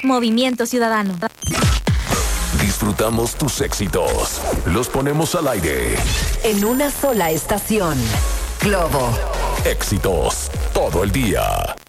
Movimiento Ciudadano. Disfrutamos tus éxitos. Los ponemos al aire. En una sola estación. Globo. Éxitos todo el día.